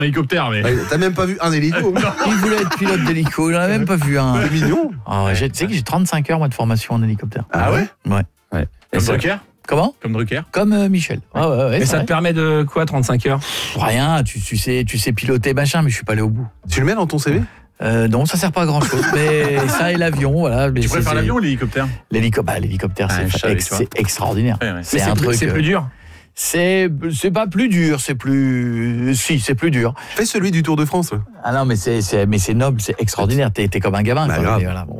Un hélicoptère, mais. T'as même pas vu un hélico. Il voulait être pilote d'hélico, il n'en a même pas vu un. C'est mignon. Tu sais que j'ai 35 heures moi de formation en hélicoptère. Ah ouais? Ouais. Comme Drucker. Comment? Comme Drucker. Comme Michel. Et ça te permet de quoi, 35 heures? Rien, tu sais piloter machin, mais je suis pas allé au bout. Tu le mets dans ton CV? Non, ça sert pas à grand chose, mais ça et l'avion, voilà. Mais Tu préfères l'avion ou l'hélicoptère? L'hélicoptère, c'est extraordinaire. Ouais. C'est un truc. C'est plus dur. C'est pas plus dur, c'est plus dur. Fais celui du Tour de France. Ah non, mais c'est noble, c'est extraordinaire. T'es comme un gamin. Bah, quoi. grave. Mais voilà, bon.